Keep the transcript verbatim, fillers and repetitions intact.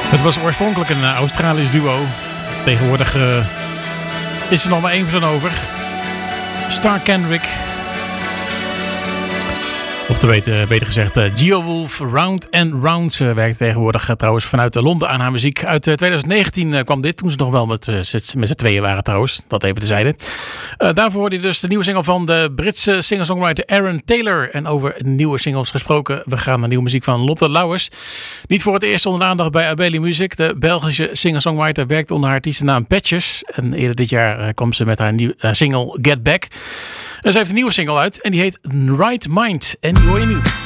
Het was oorspronkelijk een uh, Australisch duo. Tegenwoordig uh, is er nog maar één persoon over. Star Kendrick. Of te weten, beter gezegd, uh, Geowolf Round and Round. Ze werkt tegenwoordig uh, trouwens vanuit uh, Londen aan haar muziek. Uit uh, twintig negentien uh, kwam dit, toen ze nog wel met, uh, met z'n tweeën waren trouwens. Dat even tezijde. Uh, daarvoor hoorde je dus de nieuwe single van de Britse singer-songwriter Aaron Taylor. En over nieuwe singles gesproken. We gaan naar nieuwe muziek van Lotte Lauwers. Niet voor het eerst onder de aandacht bij Abeli Music. De Belgische singer-songwriter werkt onder haar artiestennaam Patches. En eerder dit jaar uh, kwam ze met haar nieuwe uh, single Get Back. En ze heeft een nieuwe single uit en die heet Right Mind. En die hoor je nu.